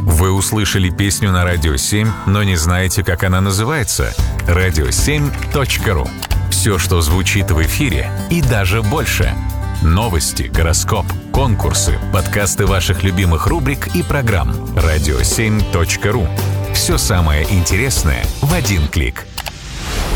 Вы услышали песню на Радио 7, но не знаете, как она называется? radio7.ru. Все, что звучит в эфире, и даже больше. Новости, гороскоп, конкурсы, подкасты ваших любимых рубрик и программ. radio7.ru. Все самое интересное в один клик.